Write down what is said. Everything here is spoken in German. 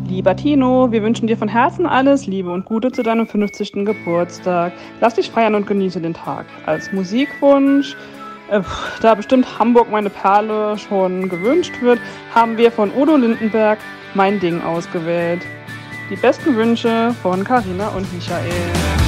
Lieber Tino, wir wünschen dir von Herzen alles Liebe und Gute zu deinem 50. Geburtstag. Lass dich feiern und genieße den Tag. Als Musikwunsch, da bestimmt Hamburg meine Perle schon gewünscht wird, haben wir von Udo Lindenberg Mein Ding ausgewählt. Die besten Wünsche von Carina und Michael.